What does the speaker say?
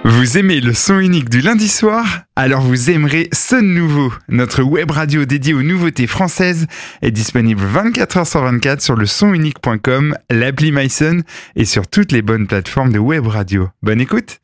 Vous aimez le son unique du lundi soir? Alors vous aimerez Sonne Nouveau. Notre web radio dédiée aux nouveautés françaises est disponible 24h/24 sur le sonunique.com, l'appli MySon et sur toutes les bonnes plateformes de web radio. Bonne écoute!